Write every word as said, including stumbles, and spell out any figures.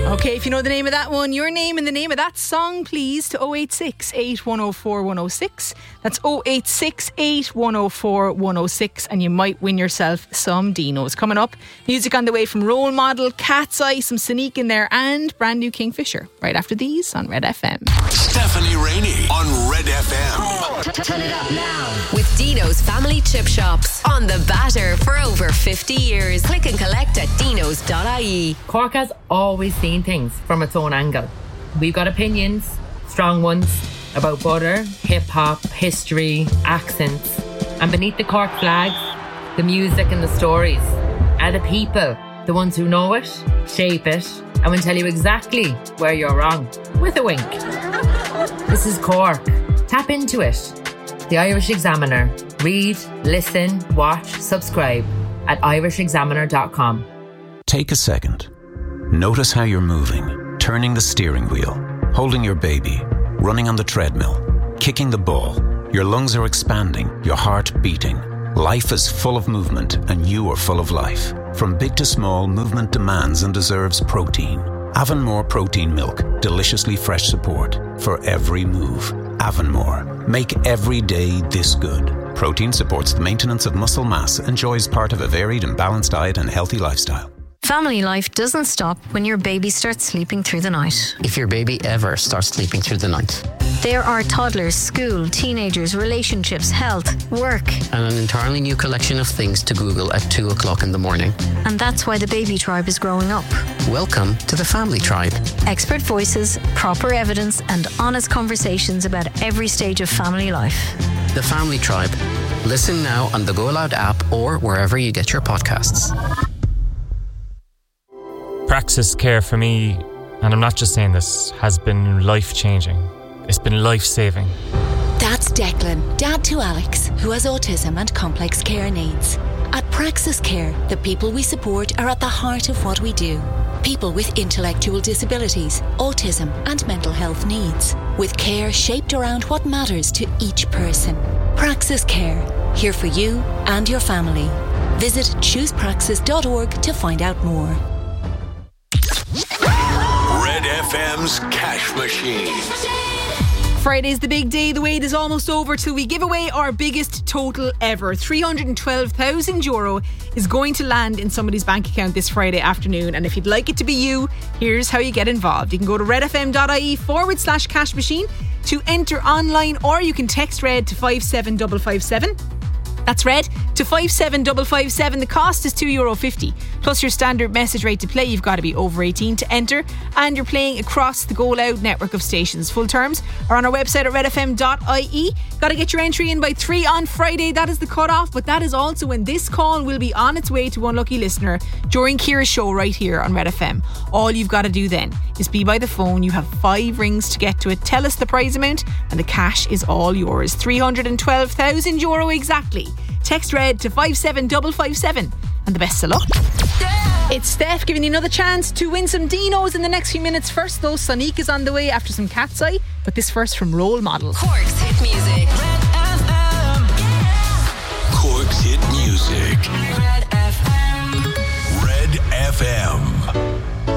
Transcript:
Okay, if you know the name of that one, your name and the name of that song, please, to oh eight six, eight one oh four, one oh six. That's oh eight six, eight one oh four, one oh six, and you might win yourself some Dinos. Coming up, music on the way from Role Model, Cat's Eye, some Sonique in there, and brand new Kingfisher. Right after these on Red F M. Stephanie Rainey on Red F M. Turn it up now with Dino's Family Chip Shops. On the batter for over fifty years. Click and collect at dinos dot I E. Cork has always seen things from its own angle. We've got opinions, strong ones, about butter, hip-hop, history, accents. And beneath the Cork flags, the music and the stories are the people, the ones who know it, shape it, and will tell you exactly where you're wrong, with a wink. This is Cork. Tap into it. The Irish Examiner. Read, listen, watch, subscribe at irish examiner dot com. Take a second. Notice how you're moving, turning the steering wheel, holding your baby, running on the treadmill, kicking the ball. Your lungs are expanding, your heart beating. Life is full of movement, and you are full of life. From big to small, movement demands and deserves protein. Avonmore Protein Milk, deliciously fresh support for every move. Avonmore, make every day this good. Protein supports the maintenance of muscle mass, enjoys part of a varied and balanced diet and healthy lifestyle. Family life doesn't stop when your baby starts sleeping through the night. If your baby ever starts sleeping through the night. There are toddlers, school, teenagers, relationships, health, work. And an entirely new collection of things to Google at two o'clock in the morning. And that's why the baby tribe is growing up. Welcome to the Family Tribe. Expert voices, proper evidence, and honest conversations about every stage of family life. The Family Tribe. Listen now on the Go Loud app or wherever you get your podcasts. Praxis Care for me, and I'm not just saying this, has been life-changing. It's been life-saving. That's Declan, dad to Alex, who has autism and complex care needs. At Praxis Care, the people we support are at the heart of what we do. People with intellectual disabilities, autism and mental health needs. With care shaped around what matters to each person. Praxis Care, here for you and your family. Visit choose praxis dot org to find out more. Red F M's Cash Machine. Friday's the big day. The wait is almost over till we give away our biggest total ever. three hundred twelve thousand euro is going to land in somebody's bank account this Friday afternoon. And if you'd like it to be you, here's how you get involved. You can go to redfm.ie forward slash cash machine to enter online, or you can text RED to five seven five five seven. That's RED to five seven five five seven. The cost is two euro fifty. Plus your standard message rate to play. You've got to be over eighteen to enter. And you're playing across the Go Loud network of stations. Full terms are on our website at red f m dot I E. Got to get your entry in by three on Friday. That is the cut-off. But that is also when this call will be on its way to one lucky listener during Ciara's show right here on Red F M. All you've got to do then is be by the phone. You have five rings to get to it. Tell us the prize amount and the cash is all yours. three hundred twelve thousand euro exactly. Text RED to five seven five five seven and the best of luck. It's Steph giving you another chance to win some Dinos in the next few minutes. First though, Sonique is on the way after some Cat's Eye, but this first from Role Model. Cork's hit music. Red F M. Cork's hit music. Red F M. Red F M.